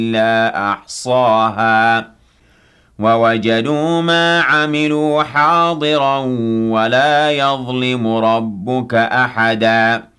إلا أحصاها ووجدوا ما عملوا حاضرا ولا يظلم ربك أحدا